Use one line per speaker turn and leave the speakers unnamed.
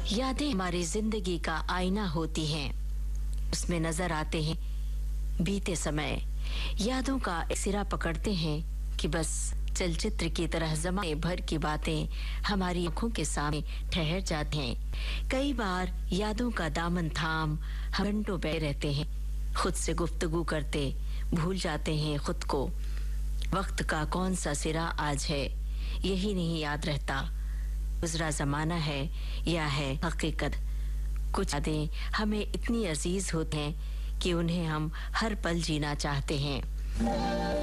यादें हमारी जिंदगी का आईना होती हैं। उसमें नजर आते हैं बीते समय। यादों का एक सिरा पकड़ते हैं कि बस चलचित्र की तरह ज़माने भर की बातें हमारी आंखों के सामने ठहर जाती हैं। कई बार यादों का दामन थाम हम घंटों बैठे रहते हैं, खुद से गुफ्तगू करते भूल जाते हैं खुद को। वक्त का कौन सा सिरा आज है यही नहीं याद रहता, गुजरा जमाना है या है हकीकत। कुछ यादें हमें इतनी अजीज होती हैं कि उन्हें हम हर पल जीना चाहते हैं।